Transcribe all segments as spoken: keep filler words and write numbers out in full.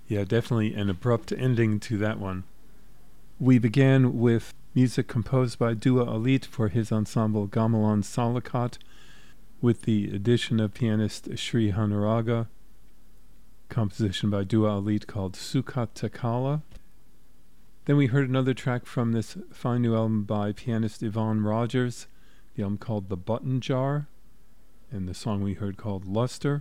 Yeah, definitely an abrupt ending to that one. We began with music composed by Dua Alit for his ensemble Gamelan Salakat, with the addition of pianist Sri Hanuraga, composition by Dua Alit called Sukat Takala. Then we heard another track from this fine new album by pianist Yvonne Rogers, the album called The Button Jar, and the song we heard called Luster.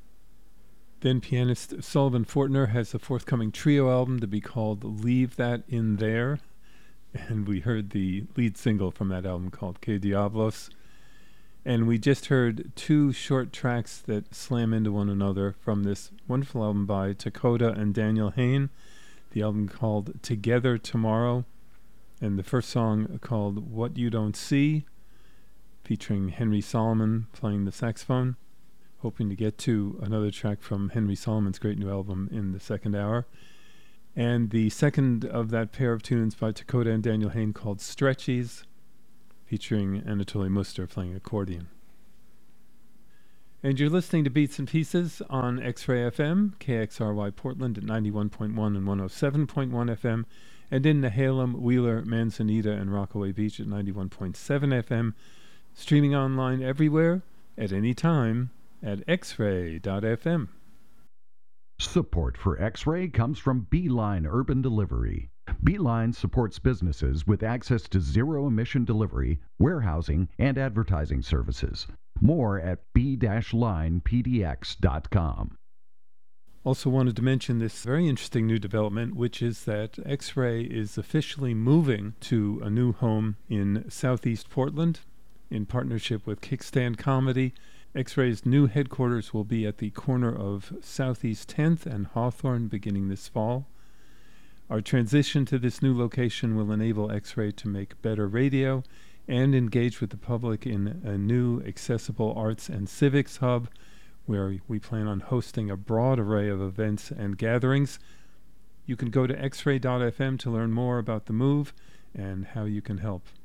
Then pianist Sullivan Fortner has a forthcoming trio album to be called Leave That In There, and we heard the lead single from that album called Que Diablos. And we just heard two short tracks that slam into one another from this wonderful album by Dakota and Daniel Hain, the album called Together Tomorrow, and the first song called What You Don't See, featuring Henry Solomon playing the saxophone. Hoping to get to another track from Henry Solomon's great new album in the second hour. And the second of that pair of tunes by Dakota and Daniel Hain called Stretchies, featuring Anatoly Muster playing accordion. And you're listening to Beats and Pieces on X-Ray F M, K X R Y Portland at ninety-one point one and one oh seven point one F M, and in Nehalem, Wheeler, Manzanita, and Rockaway Beach at ninety-one point seven F M, streaming online everywhere, at any time, at x ray dot f m. Support for X-Ray comes from Beeline Urban Delivery. Beeline supports businesses with access to zero-emission delivery, warehousing, and advertising services. More at b dash line p d x dot com. Also wanted to mention this very interesting new development, which is that X-Ray is officially moving to a new home in Southeast Portland in partnership with Kickstand Comedy. X-Ray's new headquarters will be at the corner of Southeast tenth and Hawthorne beginning this fall. Our transition to this new location will enable X-Ray to make better radio and engage with the public in a new accessible arts and civics hub where we plan on hosting a broad array of events and gatherings. You can go to x ray dot f m to learn more about the move and how you can help.